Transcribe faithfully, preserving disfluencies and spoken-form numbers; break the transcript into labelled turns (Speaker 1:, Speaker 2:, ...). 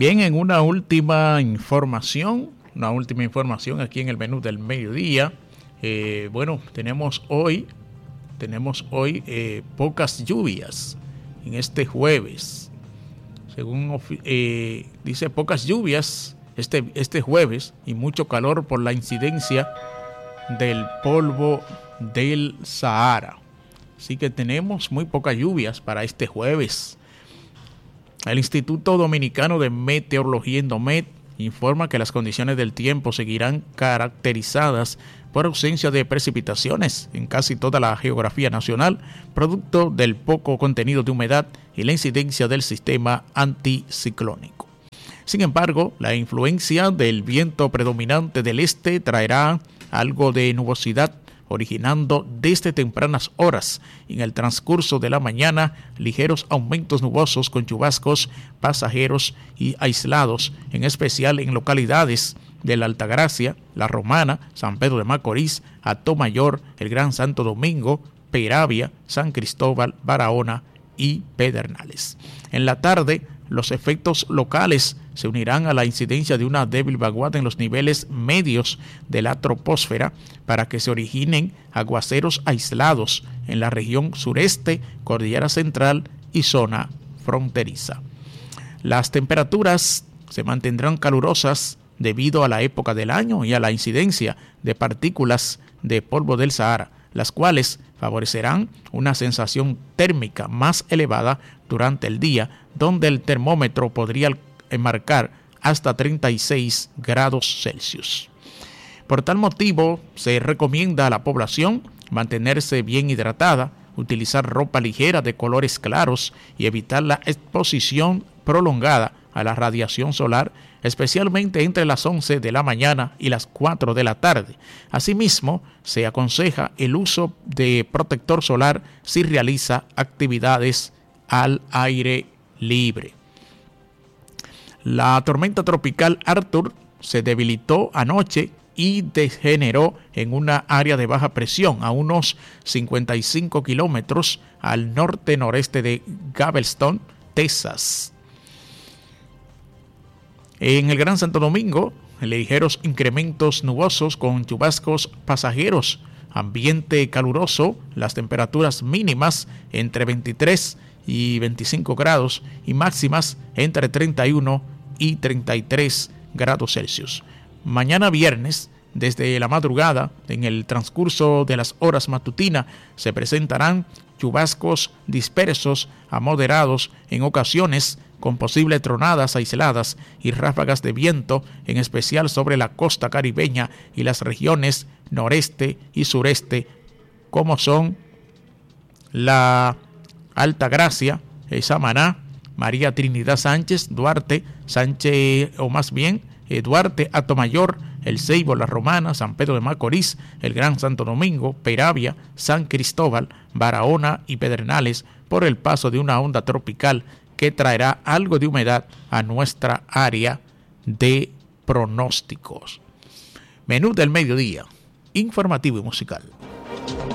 Speaker 1: Bien, en una última información, una última información aquí en el menú del mediodía. Eh, bueno, tenemos hoy, tenemos hoy eh, pocas lluvias en este jueves. Según eh, dice, pocas lluvias este, este jueves y mucho calor por la incidencia del polvo del Sahara. Así que tenemos muy pocas lluvias para este jueves. El Instituto Dominicano de Meteorología, Indomet, informa que las condiciones del tiempo seguirán caracterizadas por ausencia de precipitaciones en casi toda la geografía nacional, producto del poco contenido de humedad y la incidencia del sistema anticiclónico. Sin embargo, la influencia del viento predominante del este traerá algo de nubosidad, originando desde tempranas horas en el transcurso de la mañana ligeros aumentos nubosos con chubascos pasajeros y aislados, en especial en localidades de la Altagracia, La Romana, San Pedro de Macorís, Atomayor, el Gran Santo Domingo, Peravia, San Cristóbal, Barahona y Pedernales. En la tarde, los efectos locales se unirán a la incidencia de una débil vaguada en los niveles medios de la troposfera para que se originen aguaceros aislados en la región sureste, cordillera central y zona fronteriza. Las temperaturas se mantendrán calurosas debido a la época del año y a la incidencia de partículas de polvo del Sahara, las cuales favorecerán una sensación térmica más elevada durante el día, donde el termómetro podría marcar hasta treinta y seis grados Celsius. Por tal motivo, se recomienda a la población mantenerse bien hidratada, utilizar ropa ligera de colores claros y evitar la exposición prolongada a la radiación solar, especialmente entre las once de la mañana y las cuatro de la tarde. Asimismo, se aconseja el uso de protector solar si realiza actividades al aire libre. La tormenta tropical Arthur se debilitó anoche y degeneró en una área de baja presión a unos cincuenta y cinco kilómetros al norte-noreste de Galveston, Texas. En el Gran Santo Domingo, ligeros incrementos nubosos con chubascos pasajeros, ambiente caluroso, las temperaturas mínimas entre veintitrés y veinticinco grados y máximas entre treinta y uno y treinta y tres grados Celsius. Mañana viernes, desde la madrugada, en el transcurso de las horas matutinas, se presentarán chubascos dispersos a moderados en ocasiones, con posibles tronadas aisladas y ráfagas de viento, en especial sobre la costa caribeña y las regiones noreste y sureste, como son la Altagracia, Samaná, María Trinidad Sánchez, Duarte, Sánchez, o más bien eh, Duarte, Atomayor, El Ceibo, La Romana, San Pedro de Macorís, el Gran Santo Domingo, Peravia, San Cristóbal, Barahona y Pedernales, por el paso de una onda tropical que traerá algo de humedad a nuestra área de pronósticos. Menú del mediodía, informativo y musical.